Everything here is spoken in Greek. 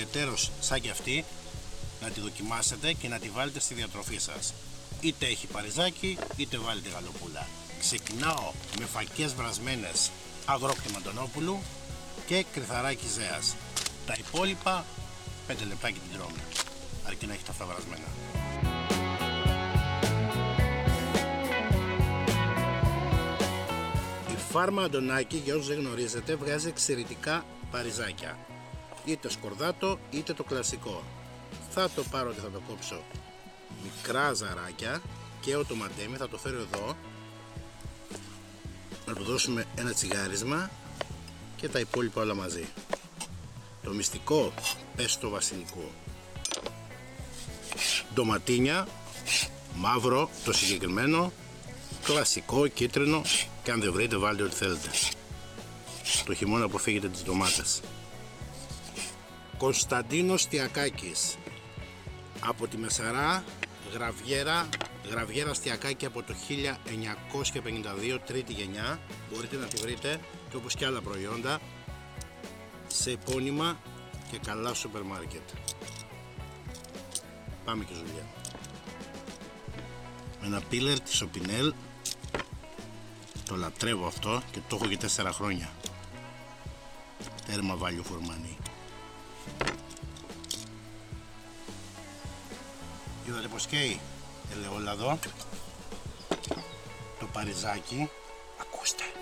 ιδιαιτέρως σαν κι αυτή να τη δοκιμάσετε και να τη βάλετε στη διατροφή σας. Είτε έχει παριζάκι είτε βάλετε γαλοπούλα. Ξεκινάω με φακές βρασμένες αγρόκτημα Αντωνόπουλου και κρυθαράκι ζέας. Τα υπόλοιπα 5 λεπτά και την τρώμε, αρκεί να έχει τα αυτά βρασμένα. Η φάρμα Αντωνάκη, για όσους δεν γνωρίζετε, βγάζει εξαιρετικά παριζάκια. Είτε σκορδάτο είτε το κλασικό. Θα το πάρω και θα το κόψω μικρά ζαράκια και ο τοματέμι θα το φέρω εδώ, να του δώσουμε ένα τσιγάρισμα και τα υπόλοιπα όλα μαζί. Το μυστικό, πέστο βασιλικό, ντοματίνια, μαύρο το συγκεκριμένο, κλασικό, κίτρινο, και αν δεν βρείτε βάλτε ό,τι θέλετε. Το χειμώνα αποφύγετε τις ντομάτες. Κωνσταντίνος Στιακάκης από τη Μεσαρά, Γραβιέρα Στιακάκη από το 1952, τρίτη γενιά. Μπορείτε να τη βρείτε και όπως και άλλα προϊόντα σε επώνυμα και καλά σούπερ μάρκετ. Πάμε και ζουλιά. Με ένα πίλερ της Opinel, το λατρεύω αυτό και το έχω και 4 χρόνια. Τέρμα value for money. Είδατε πως καίει ελαιόλαδο, το παριζάκι, ακούστε.